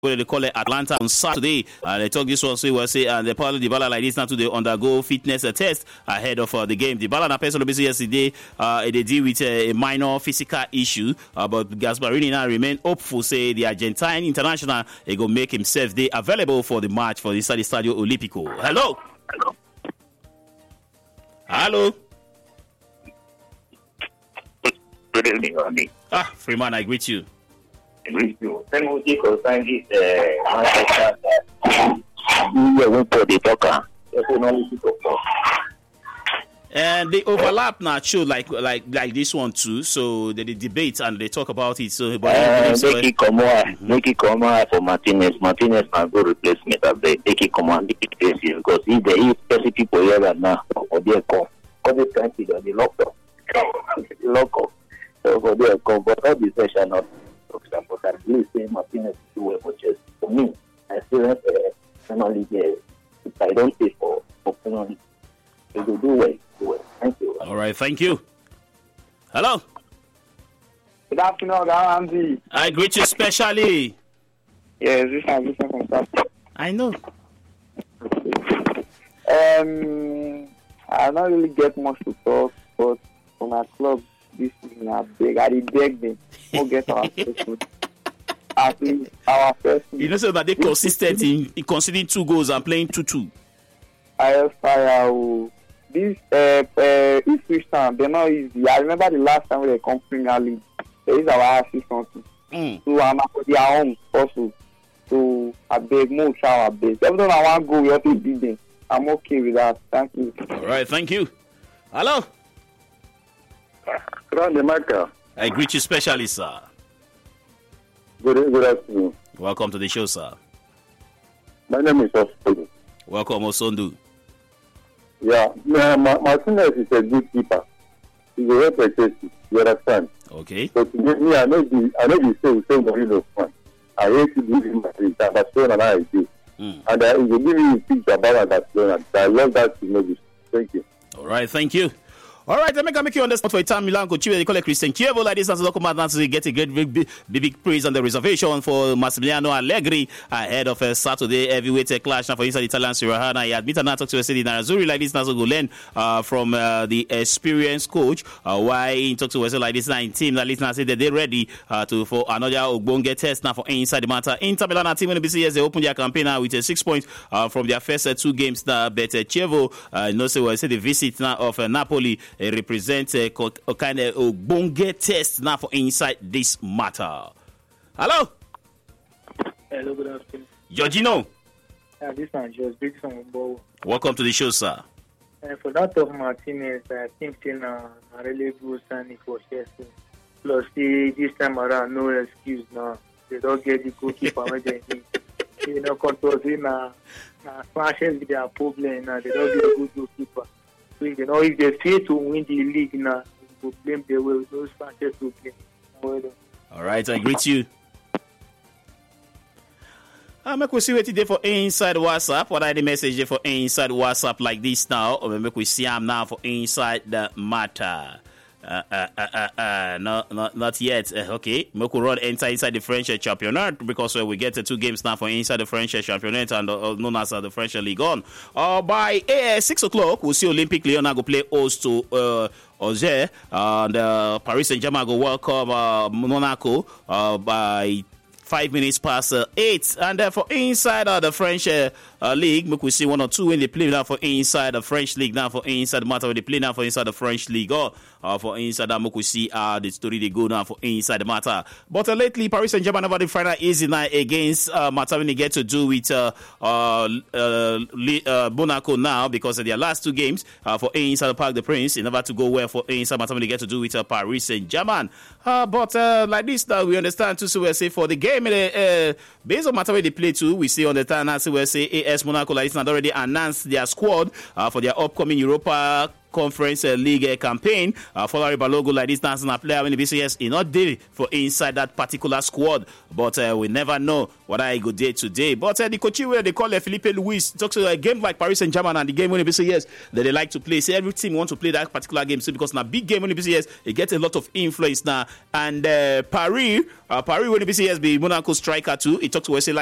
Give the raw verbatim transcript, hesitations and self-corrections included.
What they call it Atlanta on Saturday. Uh, they talk this one, so we'll say, and uh, Paulo Dybala like this now to the undergo fitness uh, test ahead of uh, the game. Dybala na person obviously yesterday, uh, they deal with uh, a minor physical issue, uh, but Gasparini now remain hopeful. Say the Argentine international, he go make himself they available for the match for the Stadio Olimpico. Hello. Hello. Hello. Good evening, Andy. Ah, Freeman, I greet you. I greet you. Penalty concerning this uh, Manchester that we went to the talker. And they overlap now, show like like like this one too. So they, they debate and they talk about it. So, but uh, so, make it come on, mm-hmm. make it come on for Martinez. Martinez now go replacement of the make it come on the replacement because if there is specific people here right now or they come, because this country they lock up, lock up. So for they come, but all the session not for example that at least say Martinez do well for Chelsea. For me, I still have a penalty there. If I don't pay for for penalty, they will do well. Do well. Thank you. All right, thank you. Hello. Good afternoon, Andy. I greet you specially. Yes, this is this from South. I know. Um, I don't really get much to talk, but for my club, this is not big. I did beg them. We'll get our first one. At least our first one. You know, so that they consistent in, in conceding two goals and playing two two. I aspire this uh, uh, Ipswich Town, they're not easy. I remember the last time we were come Premier League. There is our assistant. Mm. So I'm at their home also. So I beg more try our best. Every time I want to go, we have to beat them. I'm okay with that. Thank you. All right, thank you. Hello. Grande Michael. I greet you specially, sir. Good, good afternoon. Welcome to the show, sir. My name is Osondu. Welcome, Osondu. Yeah, Martinez is a good keeper. He's a very protective. You understand? Okay. But me, I know the I know the same same Mourinho fan. I hate to give him Madrid. That's Barcelona and I do. Mm. And uh, he will give me a picture about Barcelona. I love that movie. Thank you. All right, thank you. All right, I make I make you understand for a time Milan coach they call it Christian Chievo like this as a command to get a great big, big, big praise on the reservation for Massimiliano Allegri ahead of a Saturday heavyweight clash now for inside Italian Serie A. He admitted not to talk to a city Nerazzurri like this now so go learn uh, from uh, the experienced coach. Uh, why he talk to us like this now in team that listener say that they're ready uh, to for another Ogbonge test now for inside the matter. Inter Milan team when the B C S they open their campaign now with a six points uh, from their first uh, two games now. But uh, Chievo uh, you know say well say the visit now of uh, Napoli. Uh, represent a, a kind of a bonge test now for inside this matter. Hello? Hello, good afternoon. Georgino? Uh, this one just big from Bo. Welcome to the show, sir. Uh, for that of Martinez, I think it's a really good signing for Chelsea. Plus, the, this time around, no excuse now. They don't get the goalkeeper. You know, controlling now. Smashes with their problem now. They don't get a good goalkeeper. You know, if they fail to win the league now, to blame the way those Sanchez to play. All right, I greet you. Uh, make we see what today for inside WhatsApp. What are the message for inside WhatsApp like this now? Or make we see them now for inside the matter. Uh, uh, uh, uh, uh, no, not, not yet. Uh, okay, Moko run enter inside the French championnat because uh, we get uh, two games now for inside the French championnat and uh, known as uh, the French League on. Uh, by uh, six o'clock, we'll see Olympic Lyon go play host to uh, Auxerre and uh, Paris Saint-Germain go welcome uh, Monaco uh, by five minutes past uh, eight. And uh, for inside uh, the French uh, uh, league, we could see one or two when they play now for inside the French league, now for inside the matter when they play now for inside the French league. Oh, uh, for inside that, we could see uh, the story they go now for inside the matter. But uh, lately, Paris Saint-Germain over the final easy night against uh, matter when they get to do with uh, uh, uh, uh, Monaco now because of their last two games uh, for inside the Parc des Princes. They never to go well for inside matter when they get to do with uh, Paris Saint-Germain. Uh, but uh, like this, now we understand too. So we say for the game. Uh, based on matter where they play too, we see on the time as we say A S Monaco like this had already announced their squad uh, for their upcoming Europa Conference uh, League uh, campaign. Uh, Folari Balogun like this dancing a player when the B C S is not there for inside that particular squad, but uh, we never know what I go day today. But uh, the coach where they call uh, Felipe Luis talks about a game like Paris Saint-Germain and the game when the B C S that they like to play. Say every team want to play that particular game so because now big game when the B C S it gets a lot of influence now. And uh, Paris, uh, Paris when the B C S be Monaco striker too. It talks to us like